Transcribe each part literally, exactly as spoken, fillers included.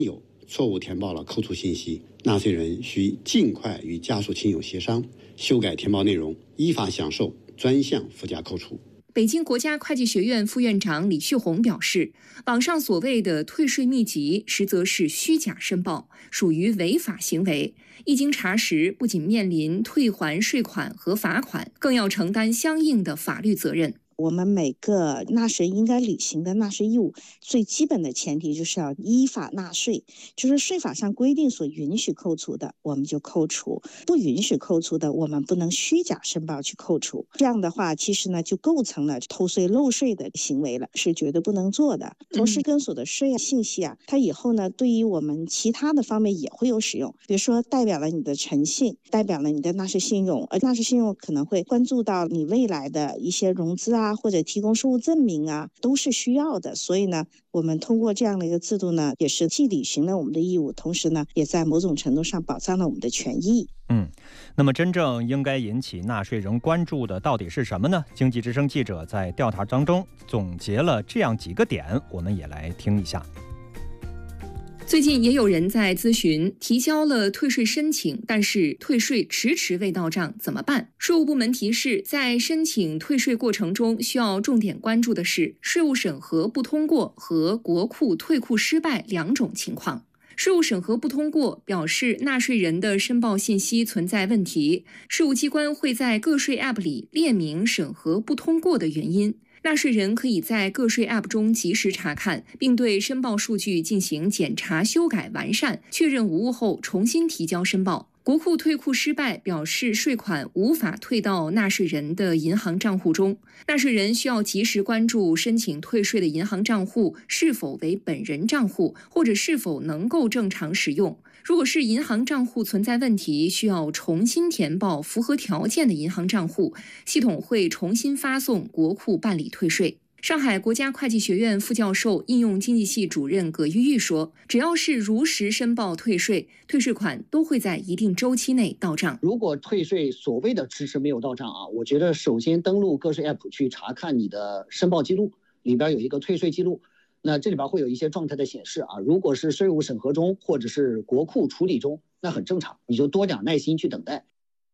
有错误填报了扣除信息，纳税人需尽快与家属亲友协商，修改填报内容，依法享受专项附加扣除。 北京国家会计学院副院长李旭红表示，网上所谓的退税秘籍，实则是虚假申报，属于违法行为。一经查实，不仅面临退还税款和罚款，更要承担相应的法律责任。 我们每个纳税人应该履行的纳税义务，最基本的前提就是要依法纳税，就是税法上规定所允许扣除的，我们就扣除；不允许扣除的，我们不能虚假申报去扣除。这样的话，其实呢就构成了偷税漏税的行为了，是绝对不能做的。投税跟所得税信息啊，它以后呢对于我们其他的方面也会有使用，比如说代表了你的诚信，代表了你的纳税信用，而纳税信用可能会关注到你未来的一些融资啊，或者提供收入证明啊，都是需要的。所以呢，我们通过这样的一个制度呢，也是既履行了我们的义务，同时呢，也在某种程度上保障了我们的权益。 嗯，那么真正应该引起纳税人关注的到底是什么呢？经济之声记者在调查当中总结了这样几个点，我们也来听一下。 最近也有人在咨询，提交了退税申请，但是退税迟迟未到账，怎么办？税务部门提示，在申请退税过程中，需要重点关注的是税务审核不通过和国库退库失败两种情况。税务审核不通过表示纳税人的申报信息存在问题，税务机关会在个税 App 里列明审核不通过的原因。纳税人可以在个税 App 中及时查看，并对申报数据进行检查、修改、完善，确认无误后重新提交申报。国库退库失败表示税款无法退到纳税人的银行账户中，纳税人需要及时关注申请退税的银行账户是否为本人账户，或者是否能够正常使用。如果是银行账户存在问题，需要重新填报符合条件的银行账户，系统会重新发送国库办理退税。上海国家会计学院副教授、应用经济系主任葛玉玉说，只要是如实申报退税，退税款都会在一定周期内到账。 如果退税所谓的迟迟没有到账啊，我觉得首先登录个税 App 去查看你的申报记录，里边有一个退税记录，那这里边会有一些状态的显示啊，如果是税务审核中或者是国库处理中，那很正常，你就多点耐心去等待。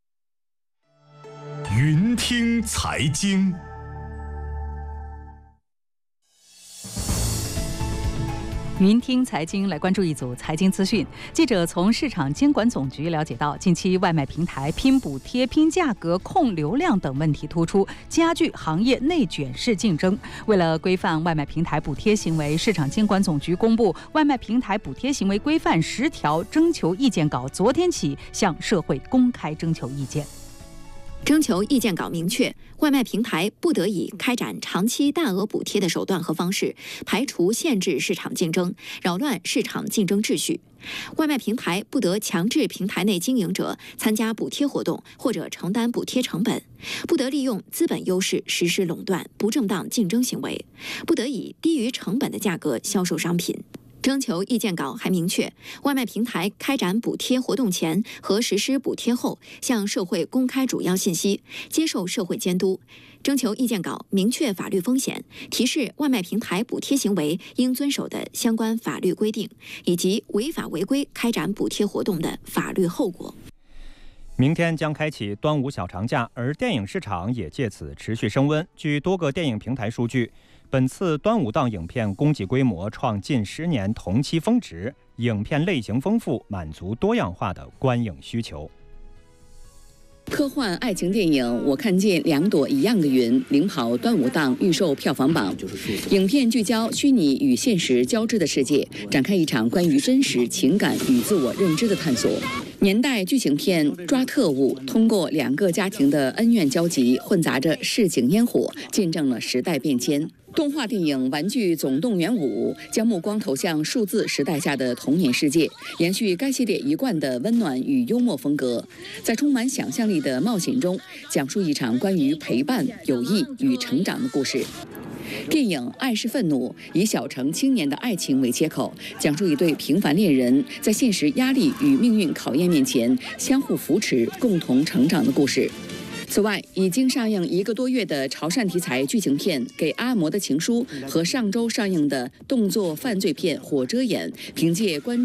云听财经。 云听财经，来关注一组财经资讯。记者从市场监管总局了解到，近期外卖平台拼补贴、拼价格、控流量等问题突出，加剧行业内卷式竞争。为了规范外卖平台补贴行为，市场监管总局公布《外卖平台补贴行为规范十条》征求意见稿，昨天起向社会公开征求意见。 征求意见稿明确，外卖平台不得以开展长期大额补贴的手段和方式，排除限制市场竞争，扰乱市场竞争秩序。外卖平台不得强制平台内经营者参加补贴活动或者承担补贴成本，不得利用资本优势实施垄断、不正当竞争行为，不得以低于成本的价格销售商品。征求意见稿还明确，外卖平台开展补贴活动前和实施补贴后，向社会公开主要信息，接受社会监督。征求意见稿明确法律风险，提示外卖平台补贴行为应遵守的相关法律规定，以及违法违规开展补贴活动的法律后果。 明天将开启端午小长假，而电影市场也借此持续升温。据多个电影平台数据，本次端午档影片供给规模创近十年同期峰值，影片类型丰富，满足多样化的观影需求。 科幻爱情电影《我看见两朵一样的云》领跑端午档预售票房榜。影片聚焦虚拟与现实交织的世界，展开一场关于真实情感与自我认知的探索。年代剧情片《抓特务》通过两个家庭的恩怨交集，混杂着市井烟火，见证了时代变迁。动画电影《玩具总动员五》将目光投向数字时代下的童年世界，延续该系列一贯的温暖与幽默风格，在充满想象力的冒险中，讲述一场关于陪伴、友谊与成长的故事。电影《爱是愤怒》以小城青年的爱情为切口，讲述一对平凡恋人在现实压力与命运考验面前相互扶持、共同成长的故事。此外，已经上映一个多月的潮汕题材剧情片《给阿嬷的情书》和上周上映的动作犯罪片《火遮眼》，凭借观众